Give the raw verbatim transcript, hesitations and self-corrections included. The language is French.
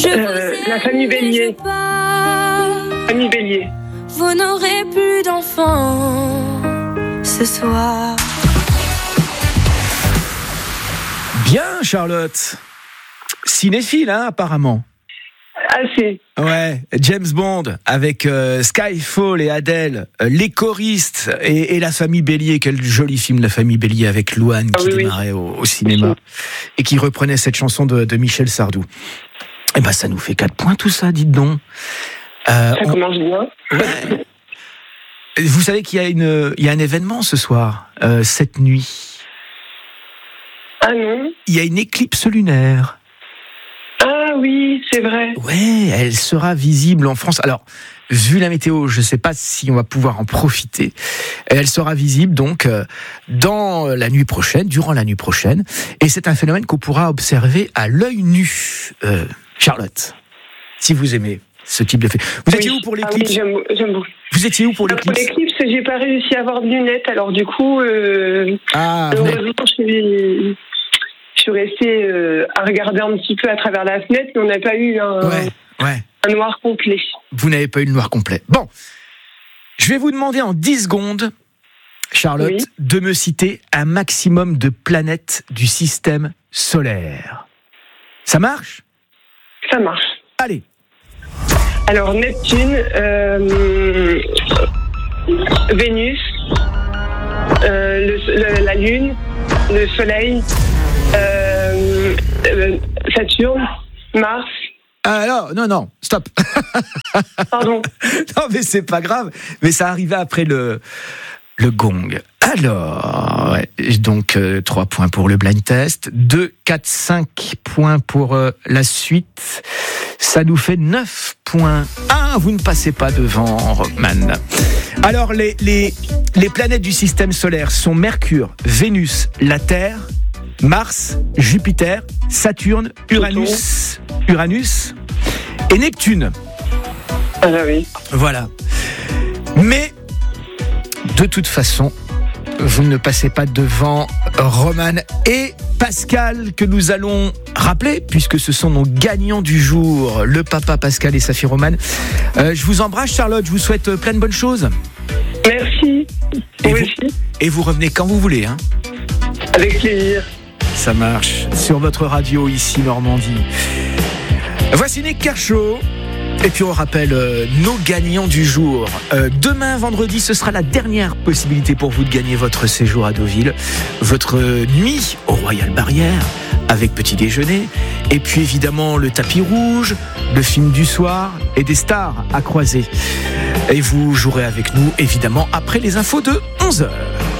Euh, la famille Bélier. Famille Bélier. Vous n'aurez plus d'enfants ce soir. Bien, Charlotte. Cinéphile, hein, apparemment. Assez. Ouais, James Bond avec euh, Skyfall et Adèle, euh, Les choristes et, et La famille Bélier. Quel joli film, La famille Bélier, avec Louane ah, qui oui, démarrait oui. au, au cinéma oui. et qui reprenait cette chanson de, de Michel Sardou. Eh ben, ça nous fait quatre points tout ça, dites donc. Euh, ça on... commence bien. Ouais. Vous savez qu'il y a une, il y a un événement ce soir, euh, cette nuit. Ah non. Il y a une éclipse lunaire. Ah oui, c'est vrai. Ouais, elle sera visible en France. Alors, vu la météo, je ne sais pas si on va pouvoir en profiter. Elle sera visible donc dans la nuit prochaine, durant la nuit prochaine. Et c'est un phénomène qu'on pourra observer à l'œil nu. Euh, Charlotte, si vous aimez ce type de fait. Vous oui. étiez où pour l'éclipse ? Ah oui, j'aime, j'aime beaucoup. Vous étiez où pour l'éclipse ? Pour l'éclipse, j'ai pas réussi à avoir de lunettes. Alors du coup, euh, ah, heureusement, je suis... Je suis restée euh, à regarder un petit peu à travers la fenêtre, mais on n'a pas eu un, ouais, ouais. un noir complet. Vous n'avez pas eu le noir complet. Bon, je vais vous demander en dix secondes, Charlotte, oui. de me citer un maximum de planètes du système solaire. Ça marche ? Ça marche. Allez. Alors, Neptune, euh, Vénus, euh, le, le, la Lune, le Soleil, euh, euh, Saturne, Mars. Alors, non, non, stop. Pardon. Non, mais c'est pas grave. Mais ça arrivait après le, le gong. Alors, ouais, donc euh, trois points pour le blind test, deux, quatre, cinq points pour euh, la suite. Ça nous fait neuf points. Ah, vous ne passez pas devant, Roman. Alors, les, les, les planètes du système solaire sont Mercure, Vénus, la Terre, Mars, Jupiter, Saturne, Uranus, Uranus et Neptune. Ah oui. Voilà. Mais, de toute façon, vous ne passez pas devant Roman et Pascal, que nous allons rappeler, puisque ce sont nos gagnants du jour, le papa Pascal et sa fille Roman. Euh, je vous embrasse, Charlotte, je vous souhaite plein de bonnes choses. Merci. Et vous, et vous revenez quand vous voulez. Hein. Avec plaisir. Ça marche. Sur votre radio, ici, Normandie. Voici Nick Kershaw. Et puis on rappelle euh, nos gagnants du jour. Euh, demain, vendredi, ce sera la dernière possibilité pour vous de gagner votre séjour à Deauville, votre nuit au Royal Barrière, avec petit déjeuner, et puis évidemment le tapis rouge, le film du soir et des stars à croiser. Et vous jouerez avec nous, évidemment, après les infos de onze heures.